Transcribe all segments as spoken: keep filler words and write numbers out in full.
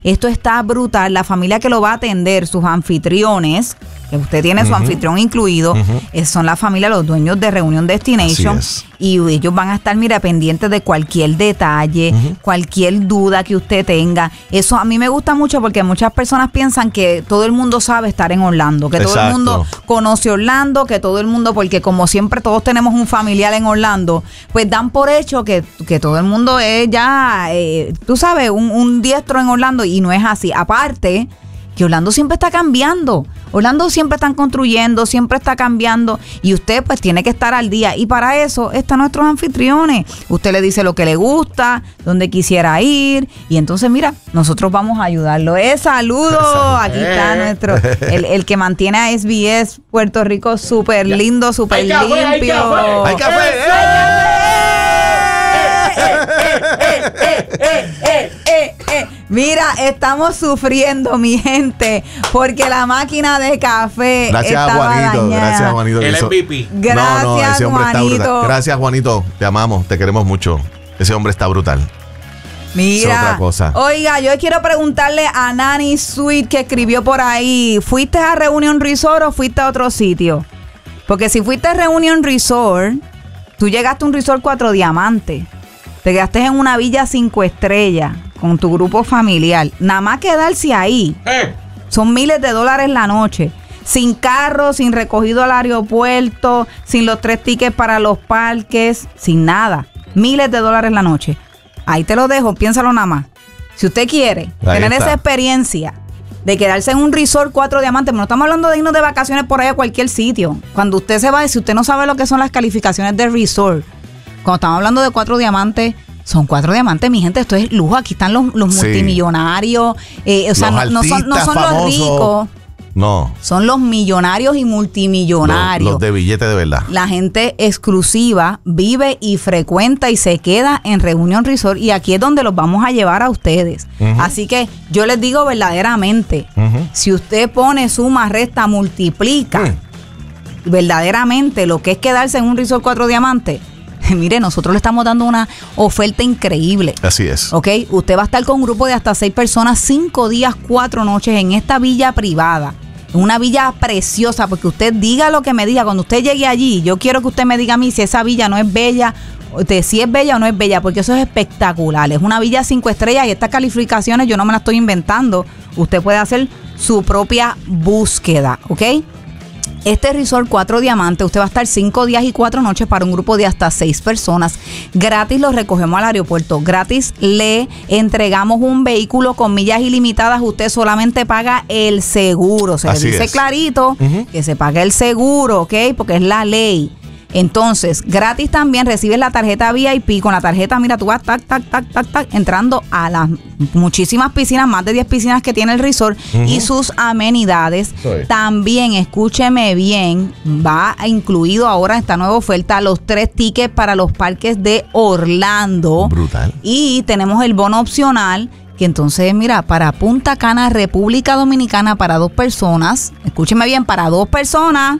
Esto está brutal. La familia que lo va a atender, sus anfitriones, que usted tiene uh-huh. su anfitrión incluido, uh-huh. son la familia, los dueños de Reunion Destination. Y ellos van a estar, mira, pendientes de cualquier detalle, uh-huh. cualquier duda que usted tenga. Eso a mí me gusta mucho porque muchas personas piensan que todo el mundo sabe estar en Orlando, que Exacto. todo el mundo conoce Orlando, que todo el mundo, porque como siempre todos tenemos un familiar en Orlando, pues dan por hecho que, que todo el mundo es ya, eh, tú sabes, un, un diestro en Orlando, y no es así. Aparte, que Orlando siempre está cambiando. Orlando siempre están construyendo, siempre está cambiando, y usted pues tiene que estar al día, y para eso están nuestros anfitriones. Usted le dice lo que le gusta, dónde quisiera ir, y entonces mira, nosotros vamos a ayudarlo. ¡Eh, saludo! Aquí está nuestro, el, el que mantiene a S B S Puerto Rico súper lindo, súper limpio. ¡Hay café! ¡Hay café! Eh, eh, eh, eh, eh, eh. Mira, estamos sufriendo, mi gente, porque la máquina de café gracias estaba Juanito, dañada. Gracias Juanito. El M V P. Gracias, no, no, ese hombre Juanito. Está brutal. Gracias Juanito, te amamos, te queremos mucho. Ese hombre está brutal. Mira, es otra cosa. Oiga, yo quiero preguntarle a Nani Sweet, que escribió por ahí, ¿fuiste a Reunion Resort o fuiste a otro sitio? Porque si fuiste a Reunion Resort, tú llegaste a un resort cuatro diamantes. Te quedaste en una villa cinco estrellas con tu grupo familiar. Nada más quedarse ahí. Eh. Son miles de dólares la noche. Sin carro, sin recogido al aeropuerto, sin los tres tickets para los parques, sin nada. Miles de dólares la noche. Ahí te lo dejo, piénsalo nada más. Si usted quiere Ahí tener está. esa experiencia de quedarse en un resort cuatro diamantes, no estamos hablando de irnos de vacaciones por ahí a cualquier sitio. Cuando usted se va, si usted no sabe lo que son las calificaciones del resort, cuando estamos hablando de cuatro diamantes, son cuatro diamantes, mi gente, esto es lujo. Aquí están los, los Sí. multimillonarios, eh, o sea, Los no, no son, no son artistas los ricos, famosos. No, son los millonarios y multimillonarios. los, los de billete de verdad. La gente exclusiva vive y frecuenta y se queda en Reunion Resort, y aquí es donde los vamos a llevar a ustedes. Uh-huh. Así que yo les digo verdaderamente, uh-huh. si usted pone suma, resta, multiplica, uh-huh. verdaderamente lo que es quedarse en un resort cuatro diamantes, mire, nosotros le estamos dando una oferta increíble. Así es. ¿Ok? Usted va a estar con un grupo de hasta seis personas, cinco días, cuatro noches en esta villa privada. Una villa preciosa, porque usted diga lo que me diga. Cuando usted llegue allí, yo quiero que usted me diga a mí si esa villa no es bella, de si es bella o no es bella, porque eso es espectacular. Es una villa cinco estrellas, y estas calificaciones yo no me las estoy inventando. Usted puede hacer su propia búsqueda, ¿ok? Este resort cuatro diamantes, usted va a estar cinco días y cuatro noches para un grupo de hasta seis personas. Gratis lo recogemos al aeropuerto. Gratis le entregamos un vehículo con millas ilimitadas. Usted solamente paga el seguro. Se Así le dice es. clarito Uh-huh. que se paga el seguro, ¿ok? Porque es la ley. Entonces, gratis también recibes la tarjeta V I P. Con la tarjeta, mira, tú vas tac, tac, tac, tac, tac, entrando a las muchísimas piscinas, más de diez piscinas que tiene el resort, uh-huh. y sus amenidades. Soy. También, escúcheme bien, va incluido ahora esta nueva oferta los tres tickets para los parques de Orlando. Brutal. Y tenemos el bono opcional, que entonces, mira, para Punta Cana, República Dominicana, para dos personas, escúcheme bien, para dos personas,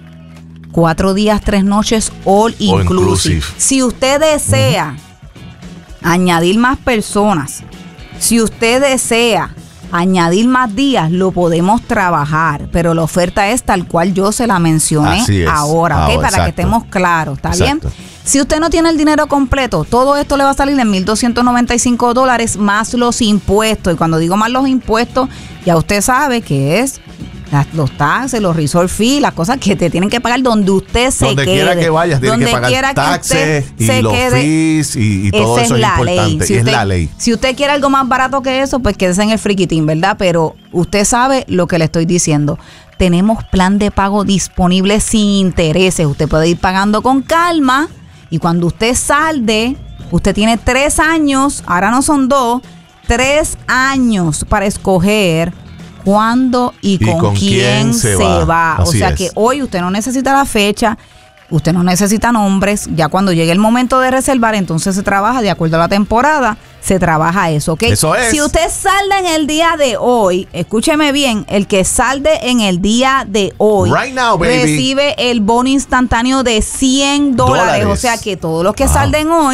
cuatro días, tres noches, all inclusive. inclusive. Si usted desea uh-huh. añadir más personas, si usted desea añadir más días, lo podemos trabajar, pero la oferta es tal cual yo se la mencioné ahora, ¿ok? Ahora, para exacto. que estemos claros, ¿está Exacto. bien? Si usted no tiene el dinero completo, todo esto le va a salir en mil doscientos noventa y cinco dólares más los impuestos. Y cuando digo más los impuestos, ya usted sabe que es las, los taxes, los resort fees, las cosas que te tienen que pagar donde usted se donde quede. Donde quiera que vayas, tiene que pagar taxes y los quede. fees y, y todo Esa eso es, es la importante. ley. Si es usted, la ley. Si usted quiere algo más barato que eso, pues quédese en el friquitín, ¿verdad? Pero usted sabe lo que le estoy diciendo. Tenemos plan de pago disponible sin intereses. Usted puede ir pagando con calma, y cuando usted salde, usted tiene tres años, ahora no son dos, tres años para escoger cuándo y, ¿Y con, con quién, quién se se va. va? O Así sea es. que hoy usted no necesita la fecha, usted no necesita nombres. Ya cuando llegue el momento de reservar, entonces se trabaja de acuerdo a la temporada, se trabaja eso, ¿ok? Eso es. Si usted salda en el día de hoy, escúcheme bien, el que salde en el día de hoy Right now, baby. recibe el bono instantáneo de cien dólares. Dólares. O sea que todos los que Wow. salden hoy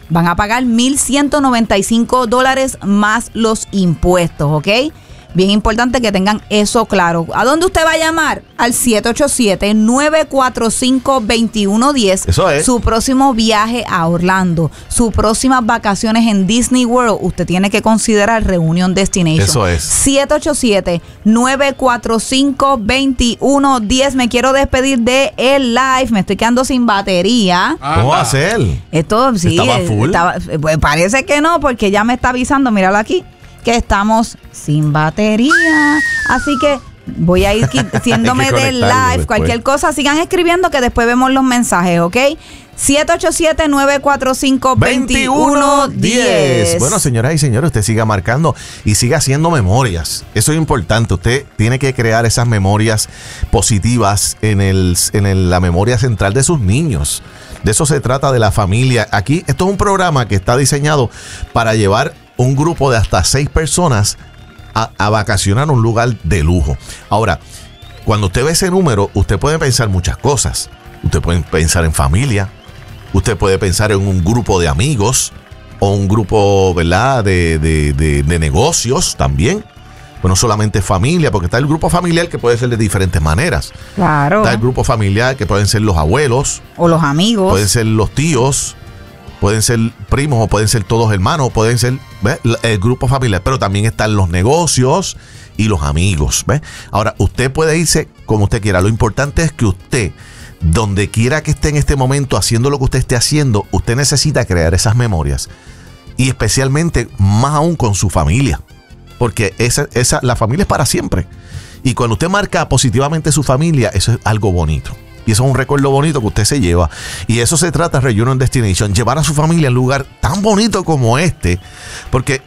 van a pagar mil ciento noventa y cinco dólares más los impuestos, ¿ok? Bien importante que tengan eso claro. ¿A dónde usted va a llamar? Al siete ocho siete, nueve cuatro cinco, dos uno uno cero. Eso es. Su próximo viaje a Orlando, sus próximas vacaciones en Disney World, usted tiene que considerar Reunion Destination. Eso es. siete ocho siete, nueve cuatro cinco, dos uno uno cero. Me quiero despedir de el live. Me estoy quedando sin batería. ¿Cómo va a ser? Esto sí. ¿Estaba full? Estaba, pues parece que no, porque ya me está avisando, míralo aquí, que estamos sin batería. Así que voy a ir haciéndome del live. Después. Cualquier cosa, sigan escribiendo que después vemos los mensajes, ¿ok? siete ocho siete, nueve cuatro cinco, dos uno uno cero. Bueno, señoras y señores, usted siga marcando y siga haciendo memorias. Eso es importante. Usted tiene que crear esas memorias positivas en, el, en el, la memoria central de sus niños. De eso se trata, de la familia. Aquí, esto es un programa que está diseñado para llevar un grupo de hasta seis personas a, a vacacionar a un lugar de lujo. Ahora, cuando usted ve ese número, usted puede pensar muchas cosas. Usted puede pensar en familia, usted puede pensar en un grupo de amigos o un grupo, ¿verdad?, de, de, de, de negocios también. Pues no solamente familia, porque está el grupo familiar que puede ser de diferentes maneras. Claro. Está el grupo familiar que pueden ser los abuelos. O los amigos. Pueden ser los tíos. Pueden ser primos o pueden ser todos hermanos, pueden ser, ¿ves?, el grupo familiar, pero también están los negocios y los amigos, ¿ves? Ahora, usted puede irse como usted quiera. Lo importante es que usted, donde quiera que esté en este momento haciendo lo que usted esté haciendo, usted necesita crear esas memorias. Y especialmente, más aún con su familia. Porque esa, esa, la familia es para siempre. Y cuando usted marca positivamente su familia, eso es algo bonito. Y eso es un recuerdo bonito que usted se lleva. Y eso se trata, Reunion Destination, llevar a su familia a un lugar tan bonito como este. Porque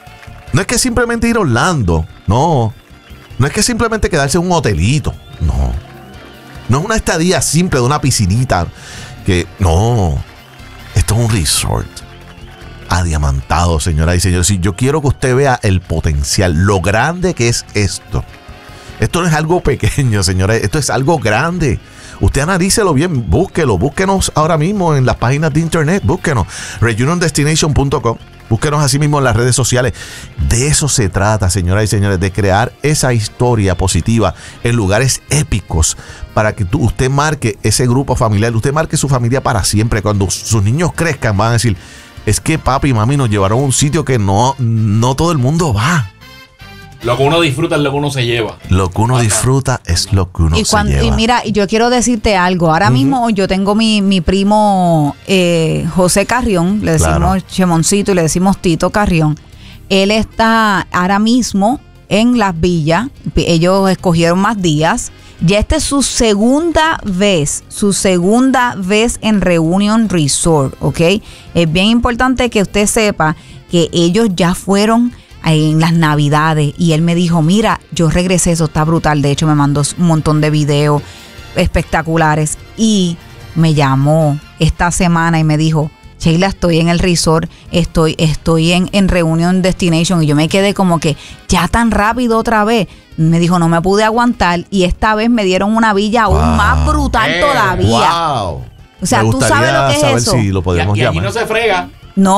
no es que simplemente ir a Orlando, no. No es que simplemente quedarse en un hotelito, no. No es una estadía simple de una piscinita, que no. Esto es un resort adiamantado, señoras y señores. Si yo quiero que usted vea el potencial, lo grande que es esto. Esto no es algo pequeño, señores, esto es algo grande. Usted analícelo bien, búsquelo, búsquenos ahora mismo en las páginas de internet, búsquenos, reunion destination punto com, búsquenos así mismo en las redes sociales. De eso se trata, señoras y señores, de crear esa historia positiva en lugares épicos para que tú, usted marque ese grupo familiar, usted marque su familia para siempre. Cuando sus niños crezcan van a decir, es que papi y mami nos llevaron a un sitio que no, no todo el mundo va. Lo que uno disfruta es lo que uno se lleva. Lo que uno disfruta es lo que uno y cuando, se lleva. Y mira, yo quiero decirte algo. Ahora uh-huh. mismo yo tengo mi, mi primo eh, José Carrión, le decimos claro. Chemoncito y le decimos Tito Carrión. Él está ahora mismo en Las Villas. Ellos escogieron más días. Ya esta es su segunda vez, su segunda vez en Reunion Resort, ¿ok? Es bien importante que usted sepa que ellos ya fueron en las navidades y él me dijo, mira, yo regresé, eso está brutal. De hecho me mandó un montón de videos espectaculares y me llamó esta semana y me dijo, Sheila, estoy en el resort, estoy, estoy en, en Reunion Destination. Y yo me quedé como que ya tan rápido otra vez. Me dijo, no me pude aguantar y esta vez me dieron una villa aún wow. más brutal eh, todavía. Wow. O sea, tú sabes lo que es saber eso. Si lo podemos y, y llamar. aquí no se frega.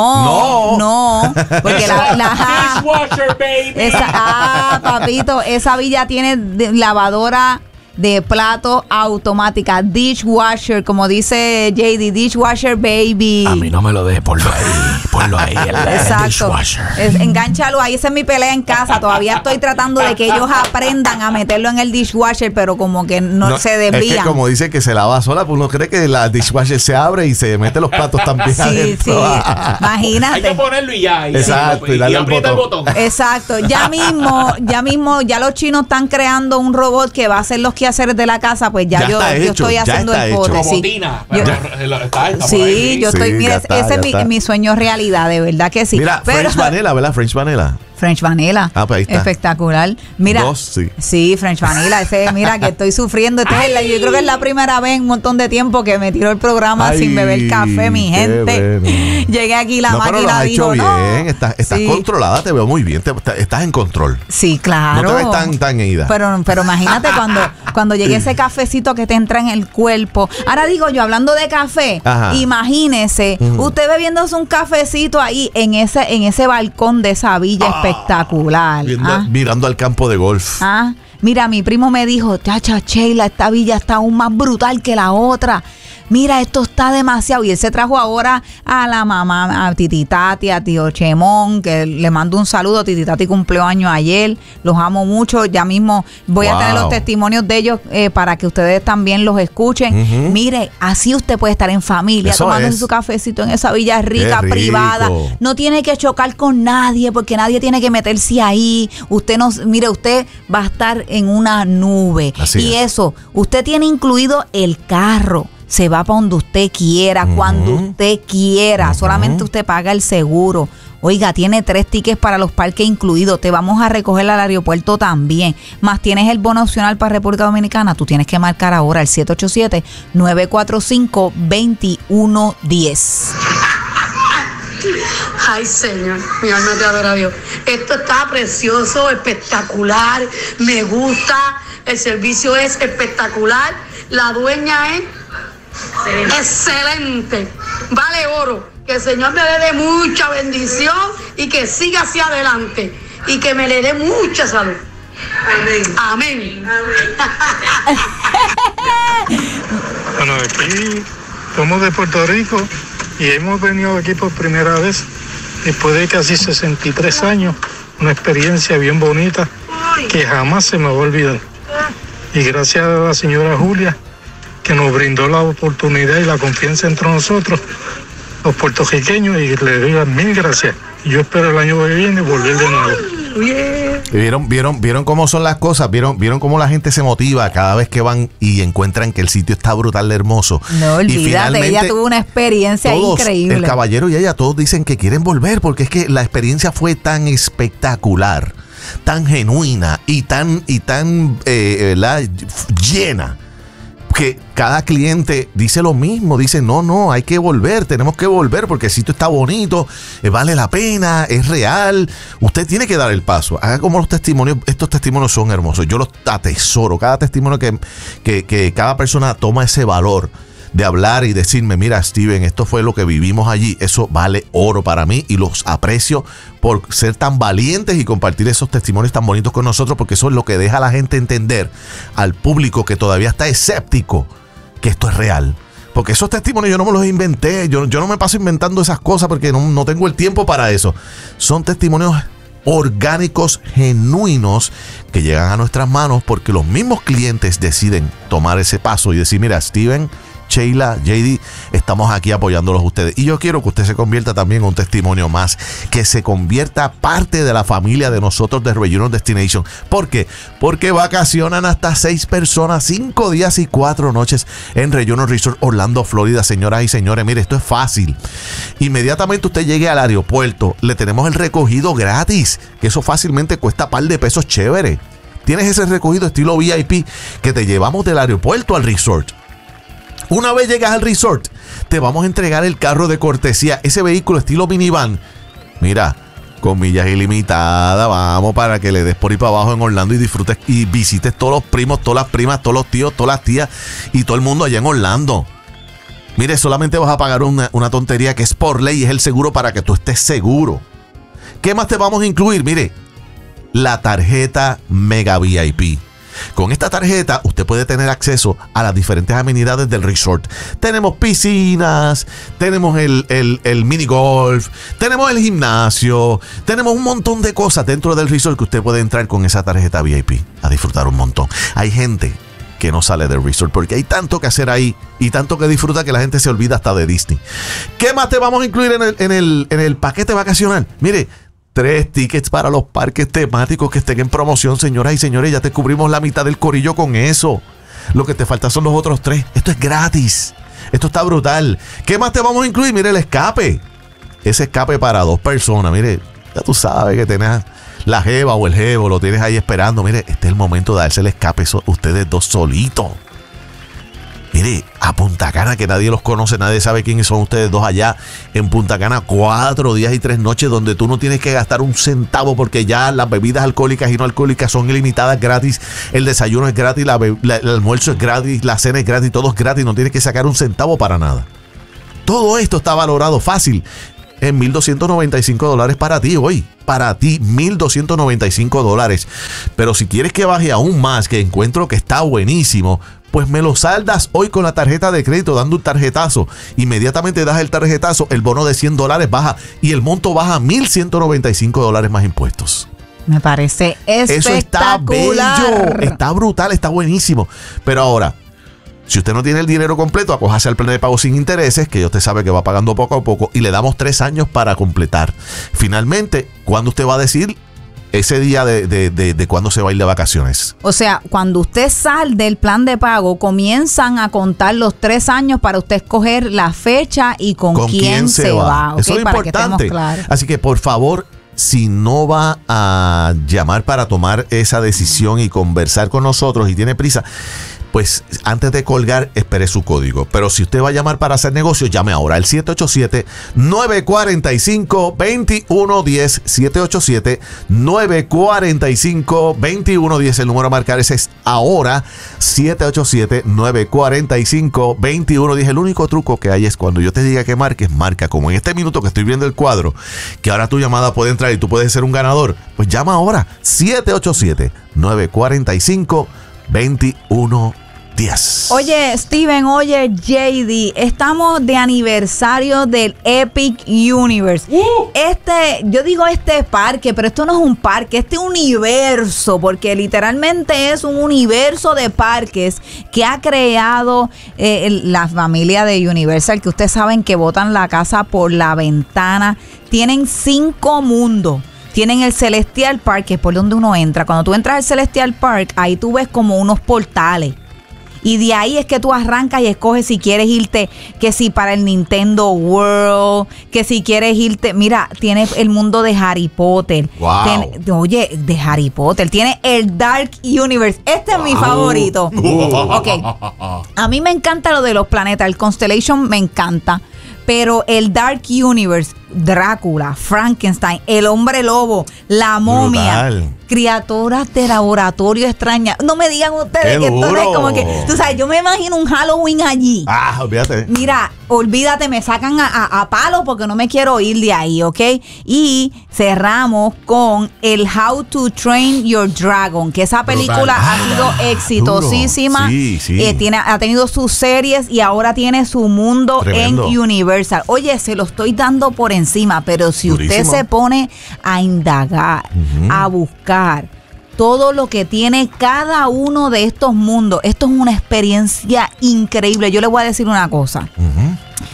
No, no, no, porque la, la dishwasher, baby. Esa, ah, papito, esa villa tiene de, lavadora de plato automática, dishwasher, como dice J D, dishwasher baby. A mí no me lo dejes, ponlo ahí, ponlo ahí, el, el dishwasher. Es, engánchalo ahí, esa es mi pelea en casa. Todavía estoy tratando de que ellos aprendan a meterlo en el dishwasher, pero como que no, no se desvían. Es que como dice que se lava sola, pues uno cree que la dishwasher se abre y se mete los platos también sí, adentro. Sí, imagínate. Hay que ponerlo y ya. Y exacto, y, y darle y aprieta el botón. botón. Exacto, ya mismo, ya mismo, ya los chinos están creando un robot que va a hacer los quehaceres de la casa, pues ya, ya yo, yo estoy haciendo el pote. Sí, Tina, pero yo, está, está sí yo estoy, sí, mira, está, ese es mi, mi sueño realidad, de verdad que sí. Mira, pero, French Vanilla, ¿verdad? French Vanilla. French Vanilla. Ah, pues ahí está. Espectacular. Mira. Dos, sí. Sí, French Vanilla. Ese, mira, que estoy sufriendo. Este es la, yo creo que es la primera vez en un montón de tiempo que me tiró el programa Ay, sin beber café, mi gente. Bueno. Llegué aquí, la no, máquina pero lo has dijo, hecho no. bien. Estás, estás sí. controlada, te veo muy bien. Te, te, estás en control. Sí, claro. No te ves tan, tan ida. Pero, pero imagínate cuando, cuando llegue ese cafecito que te entra en el cuerpo. Ahora digo yo, hablando de café, Ajá. imagínese, uh-huh. usted bebiéndose un cafecito ahí en ese, en ese balcón de esa villa ah, espectacular. Viendo, ¿ah? Mirando al campo de golf. ¿Ah? Mira, mi primo me dijo, chacha, Sheila, esta villa está aún más brutal que la otra. Mira, esto está demasiado. Y él se trajo ahora a la mamá, a Titi Tati, a tío Chemón, que le mando un saludo. Titi Tati cumplió años ayer. Los amo mucho. Ya mismo voy wow. a tener los testimonios de ellos eh, para que ustedes también los escuchen. Uh-huh. Mire, así usted puede estar en familia, Eso tomándose es. su cafecito en esa villa rica, privada. No tiene que chocar con nadie, porque nadie tiene que meterse ahí. Usted no, mire, usted va a estar en una nube. Así y es. eso, usted tiene incluido el carro. Se va para donde usted quiera, uh-huh. cuando usted quiera. Uh-huh. Solamente usted paga el seguro. Oiga, tiene tres tickets para los parques incluidos. Te vamos a recoger al aeropuerto también. Más tienes el bono opcional para República Dominicana. Tú tienes que marcar ahora el siete ocho siete, nueve cuatro cinco, dos uno uno cero. Ay, Señor, mi alma te adora a Dios. Esto está precioso, espectacular. Me gusta. El servicio es espectacular. La dueña es Excelente. Excelente. Vale oro. Que el Señor me le dé mucha bendición y que siga hacia adelante. Y que me le dé mucha salud. Amén. Amén. Amén. Bueno, aquí somos de Puerto Rico y hemos venido aquí por primera vez después de casi sesenta y tres años. Una experiencia bien bonita que jamás se me va a olvidar. Y gracias a la señora Julia, que nos brindó la oportunidad y la confianza entre nosotros, los puertorriqueños, y le doy las mil gracias. Y yo espero el año que viene volver de nuevo. Yeah. ¿Vieron, vieron, vieron cómo son las cosas? ¿Vieron, vieron cómo la gente se motiva cada vez que van y encuentran que el sitio está brutal, hermoso? No olvídate, ella tuvo una experiencia todos, increíble. El caballero y ella, todos dicen que quieren volver porque es que la experiencia fue tan espectacular, tan genuina y tan, y tan eh, ¿verdad? llena, que cada cliente dice lo mismo, dice no, no, hay que volver, tenemos que volver porque el sitio está bonito, eh, vale la pena, es real, usted tiene que dar el paso. Haga como los testimonios, estos testimonios son hermosos, yo los atesoro, cada testimonio que, que, que cada persona toma ese valor de hablar y decirme, mira Steven, esto fue lo que vivimos allí, eso vale oro para mí y los aprecio por ser tan valientes y compartir esos testimonios tan bonitos con nosotros, porque eso es lo que deja a la gente entender, al público que todavía está escéptico, que esto es real. Porque esos testimonios yo no me los inventé, yo, yo no me paso inventando esas cosas porque no, no tengo el tiempo para eso. Son testimonios orgánicos, genuinos, que llegan a nuestras manos porque los mismos clientes deciden tomar ese paso y decir, mira Steven, Sheila, J D, estamos aquí apoyándolos a ustedes. Y yo quiero que usted se convierta también en un testimonio más, que se convierta parte de la familia de nosotros de Reunion Destination. ¿Por qué? Porque vacacionan hasta seis personas, cinco días y cuatro noches en Reunion Resort, Orlando, Florida. Señoras y señores, mire, esto es fácil. Inmediatamente usted llegue al aeropuerto, le tenemos el recogido gratis, que eso fácilmente cuesta un par de pesos chévere. Tienes ese recogido estilo V I P que te llevamos del aeropuerto al resort. Una vez llegas al resort, te vamos a entregar el carro de cortesía, ese vehículo estilo minivan. Mira, con millas ilimitadas, vamos para que le des por ahí para abajo en Orlando y disfrutes y visites todos los primos, todas las primas, todos los tíos, todas las tías y todo el mundo allá en Orlando. Mire, solamente vas a pagar una, una tontería que es por ley y es el seguro para que tú estés seguro. ¿Qué más te vamos a incluir? Mire, la tarjeta Mega V I P. Con esta tarjeta usted puede tener acceso a las diferentes amenidades del resort. Tenemos piscinas, tenemos el, el, el mini golf, tenemos el gimnasio, tenemos un montón de cosas dentro del resort que usted puede entrar con esa tarjeta V I P a disfrutar un montón. Hay gente que no sale del resort porque hay tanto que hacer ahí y tanto que disfruta que la gente se olvida hasta de Disney. ¿Qué más te vamos a incluir en el, en el, en el paquete vacacional? Mire, tres tickets para los parques temáticos que estén en promoción, señoras y señores. Ya te cubrimos la mitad del corillo con eso. Lo que te falta son los otros tres. Esto es gratis. Esto está brutal. ¿Qué más te vamos a incluir? Mire, el escape. Ese escape para dos personas. Mire, ya tú sabes que tenés la jeva o el jevo, lo tienes ahí esperando. Mire, este es el momento de darse el escape. Eso, ustedes dos solitos. Mire, a Punta Cana, que nadie los conoce, nadie sabe quiénes son ustedes dos allá en Punta Cana, cuatro días y tres noches donde tú no tienes que gastar un centavo porque ya las bebidas alcohólicas y no alcohólicas son ilimitadas, gratis, el desayuno es gratis, la, la, el almuerzo es gratis, la cena es gratis, todo es gratis, no tienes que sacar un centavo para nada. Todo esto está valorado fácil en mil doscientos noventa y cinco dólares para ti hoy. Para ti, mil doscientos noventa y cinco dólares. Pero si quieres que baje aún más, que encuentro que está buenísimo, pues me lo saldas hoy con la tarjeta de crédito dando un tarjetazo. Inmediatamente das el tarjetazo, el bono de cien dólares baja y el monto baja a mil ciento noventa y cinco dólares más impuestos. Me parece espectacular. Eso está bello, está brutal, está buenísimo. Pero ahora, si usted no tiene el dinero completo, acójase al plan de pago sin intereses, que usted sabe que va pagando poco a poco y le damos tres años para completar. Finalmente, ¿cuándo usted va a decir ese día de, de, de, de cuándo se va a ir de vacaciones? O sea, cuando usted sale del plan de pago, comienzan a contar los tres años para usted escoger la fecha y con, ¿Con quién, quién se, se va. va. ¿Okay? Eso es para importante. Que estemos claros. Así que, por favor, si no va a llamar para tomar esa decisión y conversar con nosotros y tiene prisa, pues antes de colgar, espere su código. Pero si usted va a llamar para hacer negocio, llame ahora al siete ocho siete, nueve cuatro cinco, dos uno uno cero. siete ocho siete, nueve cuatro cinco, dos uno uno cero. El número a marcar ese es ahora. siete ocho siete, nueve cuatro cinco, dos uno uno cero. El único truco que hay es cuando yo te diga que marques, marca. Como en este minuto que estoy viendo el cuadro, que ahora tu llamada puede entrar y tú puedes ser un ganador. Pues llama ahora. siete ocho siete, nueve cuatro cinco, veintiuno diez. Oye, Steven, oye, J D, estamos de aniversario del Epic Universe. Uh. Este, yo digo este parque, pero esto no es un parque, este universo, porque literalmente es un universo de parques que ha creado eh, la familia de Universal, que ustedes saben que botan la casa por la ventana. Tienen cinco mundos. Tienen el Celestial Park, que es por donde uno entra. Cuando tú entras al Celestial Park, ahí tú ves como unos portales. Y de ahí es que tú arrancas y escoges si quieres irte, que si para el Nintendo World, que si quieres irte, mira, tiene el mundo de Harry Potter. Wow. Tiene, oye, de Harry Potter. Tiene el Dark Universe. Este wow. es mi favorito. Uh. Ok. A mí me encanta lo de los planetas. El Constellation me encanta. Pero el Dark Universe, Drácula, Frankenstein, el hombre lobo, la momia, brutal. Criaturas de laboratorio extrañas. No me digan ustedes que esto es como que, tú sabes, yo me imagino un Halloween allí. Ah, olvídate. Mira, olvídate, me sacan a, a, a palo porque no me quiero ir de ahí, ¿ok? Y cerramos con el How to Train Your Dragon, que esa película brutal. Ha sido ah, exitosísima. Sí, sí. Eh, tiene, ha tenido sus series y ahora tiene su mundo tremendo. En Universal. Oye, se lo estoy dando por encima, pero si durísimo. Usted se pone a indagar, uh-huh. a buscar todo lo que tiene cada uno de estos mundos, esto es una experiencia increíble. Yo le voy a decir una cosa. Uh-huh.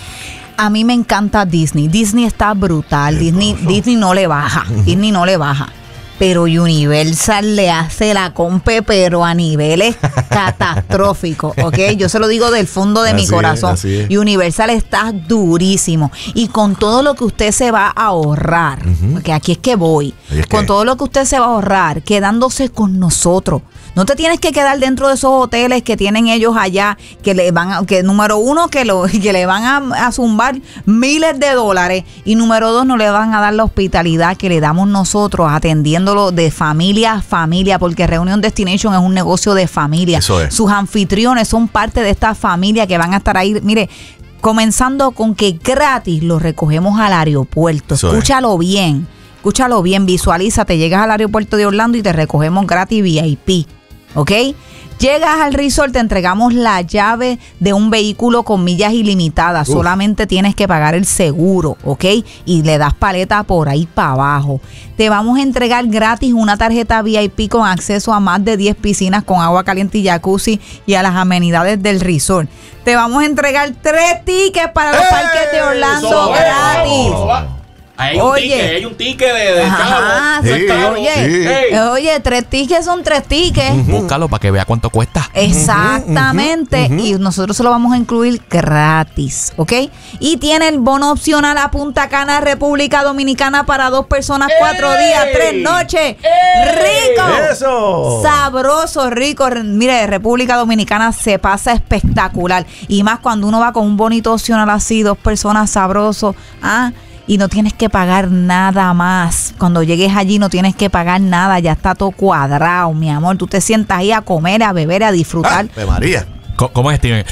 A mí me encanta Disney. Disney está brutal. Disney, Disney no le baja. Uh-huh. Disney no le baja. Pero Universal le hace la compe, pero a niveles catastróficos, ¿ok? Yo se lo digo del fondo de así mi corazón. Es, es. Universal está durísimo. Y con todo lo que usted se va a ahorrar, uh-huh. porque aquí es que voy, es con que... todo lo que usted se va a ahorrar, quedándose con nosotros. No te tienes que quedar dentro de esos hoteles que tienen ellos allá, que le van a, que número uno, que, lo, que le van a, a zumbar miles de dólares, y número dos, no le van a dar la hospitalidad que le damos nosotros, atendiéndolo de familia a familia, porque Reunion Destination es un negocio de familia. Eso es. Sus anfitriones son parte de esta familia que van a estar ahí. Mire, comenzando con que gratis los recogemos al aeropuerto. Eso Escúchalo es. bien, escúchalo bien, visualízate, llegas al aeropuerto de Orlando y te recogemos gratis V I P. ¿Ok? Llegas al resort, te entregamos la llave de un vehículo con millas ilimitadas. Uf. Solamente tienes que pagar el seguro, ¿ok? Y le das paleta por ahí para abajo. Te vamos a entregar gratis una tarjeta V I P con acceso a más de diez piscinas con agua caliente y jacuzzi y a las amenidades del resort. Te vamos a entregar tres tickets para los ¡Eh! Parques de Orlando gratis. Oh. Hay un oye, ticket, hay un ticket de, de ajá, sí, sí, oye, sí. Hey. oye, tres tickets son tres tickets. Uh-huh. Búscalo para que vea cuánto cuesta. Exactamente. Uh-huh, uh-huh. Y nosotros se lo vamos a incluir gratis, ¿ok? Y tiene el bono opcional a Punta Cana, República Dominicana, para dos personas, cuatro ¡Ey! días, tres noches. ¡Ey! ¡Rico! Eso. Eso. Sabroso, rico. Mire, República Dominicana se pasa espectacular. Y más cuando uno va con un bonito opcional así, dos personas sabrosos. Ah, y no tienes que pagar nada más. Cuando llegues allí no tienes que pagar nada. Ya está todo cuadrado, mi amor. Tú te sientas ahí a comer, a beber, a disfrutar. Ah, de María. ¿Cómo es, Steven?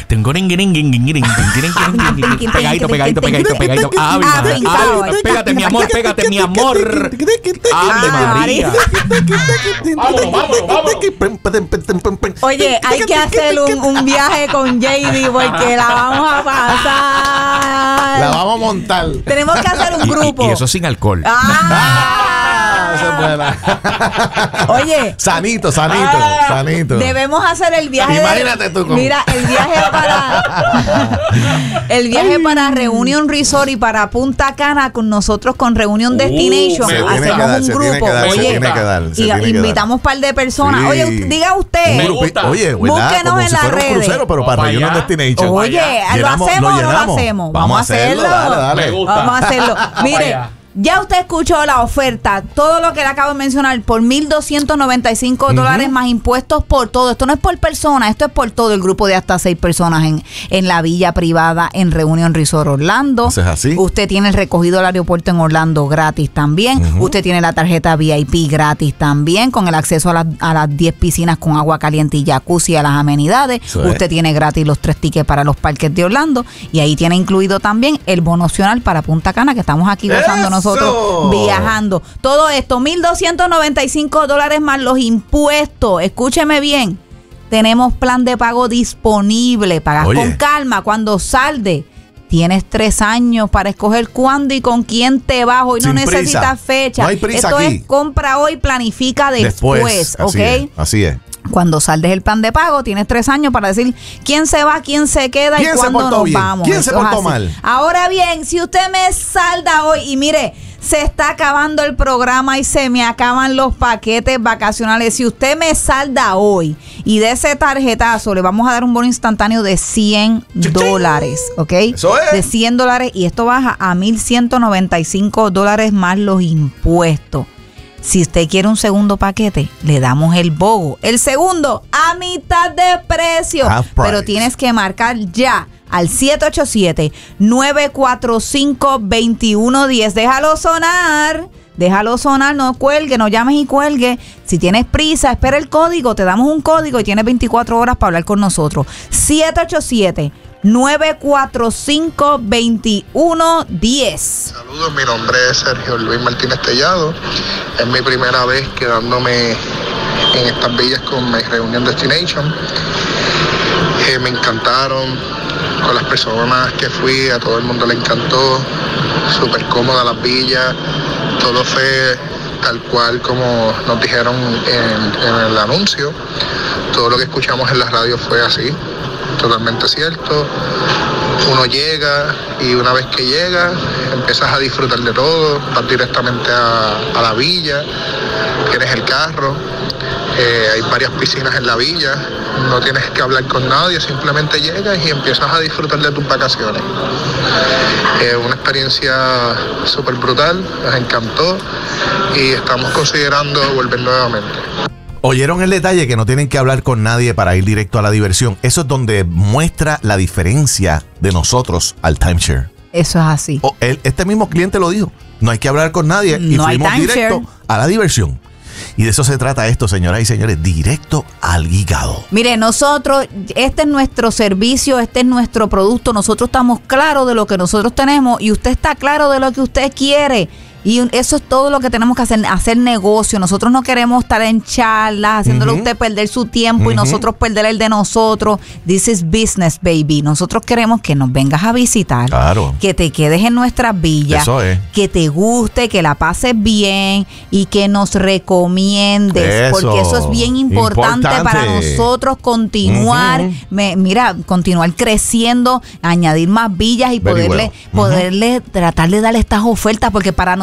Pegadito, pegadito, pegadito, pegadito. Ave María. Pégate, mi amor, pégate, mi amor. Ave María. Vámonos, vámonos, vámonos. Oye, hay que hacer un, un viaje con J D porque la vamos a pasar. La vamos a montar. Tenemos que hacer un grupo. Y, y, y eso sin alcohol. Ah, esa es buena. Oye. Sanito, sanito, ah, sanito. Debemos hacer el viaje. Imagínate tú con... Mira, el viaje para el viaje para Reunion Resort y para Punta Cana con nosotros con Reunion Destination. Uh, hacemos dar, un grupo. Dar, oye, dar, y invitamos un par de personas. Sí. Oye, diga usted. Me gusta. Oye, búsquenos como en si las fuera redes. Un crucero, pero para Reunion Destination. Oye, llenamos, ¿lo hacemos lo o no lo hacemos? Vamos a hacerlo. Dale, dale. Me gusta. Vamos a hacerlo. Mire. Ya usted escuchó la oferta, todo lo que le acabo de mencionar, por mil doscientos noventa y cinco uh-huh. dólares más impuestos por todo. Esto no es por persona, esto es por todo el grupo de hasta seis personas en, en la villa privada en Reunion Resort Orlando. Eso es así. Usted tiene el recogido al aeropuerto en Orlando gratis también. Uh-huh. Usted tiene la tarjeta V I P gratis también, con el acceso a, la, a las diez piscinas con agua caliente y jacuzzi, a las amenidades. Eso usted es. Tiene gratis los tres tickets para los parques de Orlando y ahí tiene incluido también el bono opcional para Punta Cana, que estamos aquí gozando nosotros. Nosotros viajando. Todo esto, mil doscientos noventa y cinco dólares más los impuestos. Escúcheme bien. Tenemos plan de pago disponible. Pagas Oye. con calma. Cuando salde, tienes tres años para escoger cuándo y con quién te vas. Hoy no necesitas fecha. No hay prisa Esto aquí. es compra hoy, planifica después. después así ¿ok? Es, así es. Cuando saldes el plan de pago, tienes tres años para decir quién se va, quién se queda y cuándo nos bien? vamos. ¿Quién Eso se portó mal? Ahora bien, si usted me salda hoy y mire, se está acabando el programa y se me acaban los paquetes vacacionales. Si usted me salda hoy y de ese tarjetazo le vamos a dar un bono instantáneo de cien dólares, ¿ok? Eso es. De cien dólares y esto baja a mil ciento noventa y cinco dólares más los impuestos. Si usted quiere un segundo paquete, le damos el bogo. El segundo a mitad de precio. Pero tienes que marcar ya al siete ocho siete, nueve cuatro cinco, dos uno uno cero. Déjalo sonar. Déjalo sonar, no cuelgue, no llames y cuelgue. Si tienes prisa, espera el código. Te damos un código y tienes veinticuatro horas para hablar con nosotros. siete ocho siete, nueve cuatro cinco, dos uno uno cero. Saludos, mi nombre es Sergio Luis Martínez Tellado. Es mi primera vez quedándome en estas villas con mi Reunion Destination. Eh, me encantaron, con las personas que fui, a todo el mundo le encantó. Súper cómoda las villas, todo fue tal cual como nos dijeron en, en el anuncio. Todo lo que escuchamos en la radio fue así, totalmente cierto. Uno llega y una vez que llega empiezas a disfrutar de todo, vas directamente a, a la villa, tienes el carro, eh, hay varias piscinas en la villa, no tienes que hablar con nadie, simplemente llegas y empiezas a disfrutar de tus vacaciones. Eh, una experiencia súper brutal, nos encantó y estamos considerando volver nuevamente. Oyeron el detalle que no tienen que hablar con nadie para ir directo a la diversión. Eso es donde muestra la diferencia de nosotros al timeshare. Eso es así. O el, este mismo cliente lo dijo. No hay que hablar con nadie y no fuimos directo a la diversión. Y de eso se trata esto, señoras y señores, directo al hígado. Mire, nosotros, este es nuestro servicio, este es nuestro producto. Nosotros estamos claros de lo que nosotros tenemos y usted está claro de lo que usted quiere. Y eso es todo lo que tenemos que hacer, hacer negocio. Nosotros no queremos estar en charlas, haciéndole a uh-huh. usted perder su tiempo uh-huh. y nosotros perder el de nosotros. This is business, baby. Nosotros queremos que nos vengas a visitar, claro. que te quedes en nuestras villas, eso es. Que te guste, que la pases bien y que nos recomiendes, eso. Porque eso es bien importante, importante. Para nosotros continuar, uh-huh. me, mira, continuar creciendo, añadir más villas y Very poderle, well. uh-huh. poderle tratar de darle estas ofertas, porque para nosotros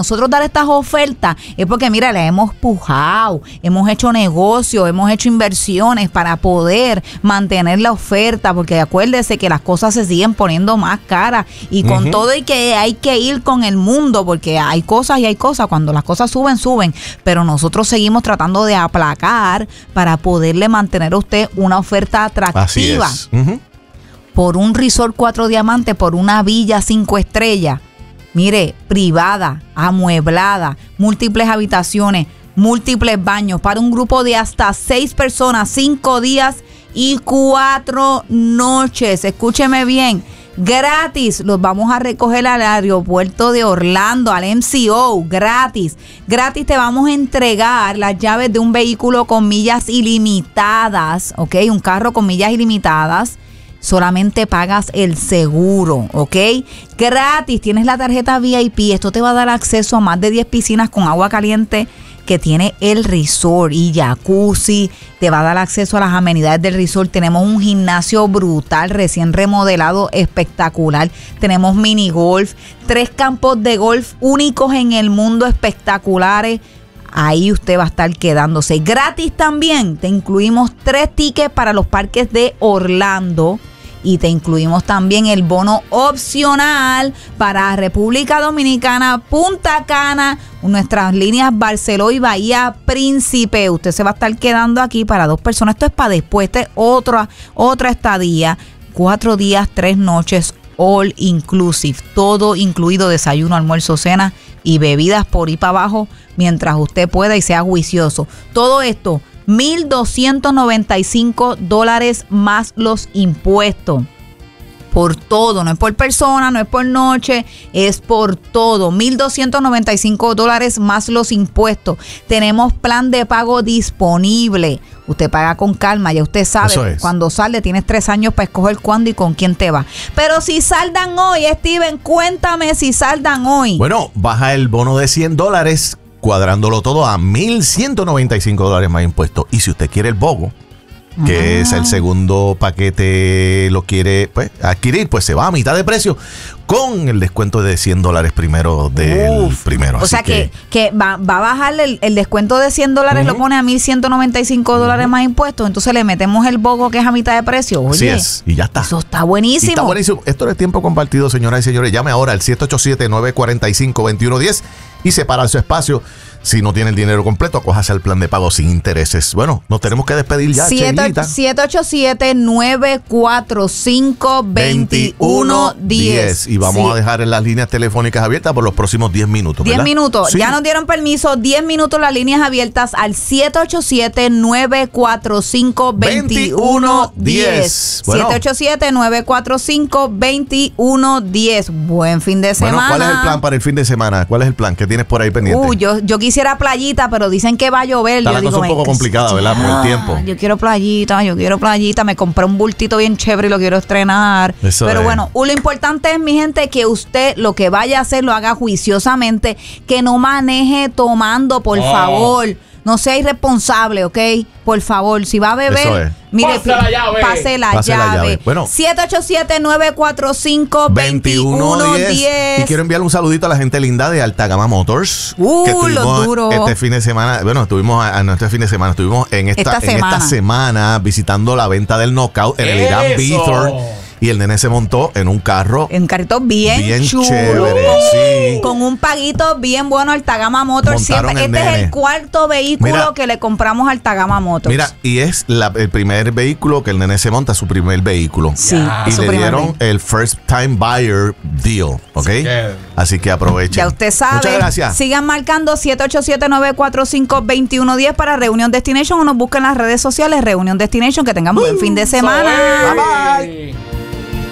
nosotros dar estas ofertas es porque, mira, le hemos pujado, hemos hecho negocios, hemos hecho inversiones para poder mantener la oferta, porque acuérdese que las cosas se siguen poniendo más caras y con uh-huh. todo y que hay que ir con el mundo, porque hay cosas y hay cosas, cuando las cosas suben, suben, pero nosotros seguimos tratando de aplacar para poderle mantener a usted una oferta atractiva. Así es. Uh-huh. Por un resort cuatro diamantes, por una villa cinco estrellas, mire, privada, amueblada, múltiples habitaciones, múltiples baños, para un grupo de hasta seis personas, cinco días y cuatro noches. Escúcheme bien, gratis, los vamos a recoger al aeropuerto de Orlando, al M C O, gratis. Gratis te vamos a entregar las llaves de un vehículo con millas ilimitadas, ¿ok? Un carro con millas ilimitadas. Solamente pagas el seguro, ¿ok? Gratis, tienes la tarjeta V I P. Esto te va a dar acceso a más de diez piscinas con agua caliente que tiene el resort y jacuzzi. Te va a dar acceso a las amenidades del resort. Tenemos un gimnasio brutal, recién remodelado, espectacular. Tenemos mini golf, tres campos de golf únicos en el mundo, espectaculares. Ahí usted va a estar quedándose. Gratis también, te incluimos tres tickets para los parques de Orlando y te incluimos también el bono opcional para República Dominicana, Punta Cana, nuestras líneas Barceló y Bahía Príncipe. Usted se va a estar quedando aquí para dos personas. Esto es para después, esta es otra, otra estadía. Cuatro días, tres noches, all inclusive. Todo incluido, desayuno, almuerzo, cena y bebidas por ahí para abajo mientras usted pueda y sea juicioso. Todo esto, mil doscientos noventa y cinco dólares más los impuestos. Por todo, no es por persona, no es por noche, es por todo. mil doscientos noventa y cinco dólares más los impuestos. Tenemos plan de pago disponible. Usted paga con calma, ya usted sabe. Es. Cuando sale, tienes tres años para escoger cuándo y con quién te va. Pero si saldan hoy, Steven, cuéntame si saldan hoy. Bueno, baja el bono de cien dólares, cuadrándolo todo a mil ciento noventa y cinco dólares más impuestos. Y si usted quiere el bogo, que ah. es el segundo paquete, lo quiere pues adquirir, pues se va a mitad de precio con el descuento de cien dólares primero del Uf. primero. O Así sea que, que, que va, va a bajar el, el descuento de cien dólares, uh-huh. lo pone a mil ciento noventa y cinco dólares uh-huh. más impuestos, entonces le metemos el bogo que es a mitad de precio. Oye, así es, y ya está. Eso está buenísimo. Y está buenísimo. Esto es tiempo compartido, señoras y señores. Llame ahora al siete ocho siete, nueve cuatro cinco, dos uno uno cero y separa su espacio. Si no tiene el dinero completo, acójase al plan de pago sin intereses. Bueno, nos tenemos que despedir ya, Cheguita. siete ocho siete, nueve cuatro cinco, dos uno uno cero. Y vamos sí. a dejar en las líneas telefónicas abiertas por los próximos diez minutos, diez minutos. Sí. Ya nos dieron permiso. diez minutos las líneas abiertas al siete ocho siete, nueve cuatro cinco, dos uno uno cero. Bueno. siete ocho siete, nueve cuatro cinco, dos uno uno cero. Buen fin de semana. Bueno, ¿cuál es el plan para el fin de semana? ¿Cuál es el plan que tienes por ahí pendiente? Uh, yo, yo quisiera playita, pero dicen que va a llover. Está yo la digo, cosa un poco complicada, ¿verdad? Por el tiempo. Yo quiero playita, yo quiero playita. Me compré un bultito bien chévere y lo quiero estrenar. Eso pero es. Bueno, lo importante es, mi gente, que usted lo que vaya a hacer lo haga juiciosamente, que no maneje tomando, por oh. favor. No sea irresponsable, ¿ok? Por favor, si va a beber, mire, pase la llave. Pase la pase llave. La llave. Bueno, siete ocho siete, nueve cuatro cinco, dos uno uno cero. Y quiero enviarle un saludito a la gente linda de Altagama Motors. Uh, que lo duro. Este fin de semana, bueno, estuvimos a, a no, este fin de semana, estuvimos en esta, esta, en semana. esta semana visitando la venta del Knockout en el Irán Bithorn. Y el nene se montó en un carro. En un carrito bien, bien chulo. Chévere, con, sí. con un paguito bien bueno al Altagama Motors. Siempre, este nene. es el cuarto vehículo mira, que le compramos al Altagama Motors. Mira, y es la, el primer vehículo que el nene se monta, su primer vehículo. Sí. Y le dieron vehículo. el First Time Buyer Deal, ¿ok? Sí. Así que aprovechen. Ya usted sabe. Muchas gracias. Sigan marcando siete ocho siete, nueve cuatro cinco, dos uno uno cero para Reunión Destination o nos busquen en las redes sociales Reunión Destination. Que tengan uh, buen fin de semana. Bye bye.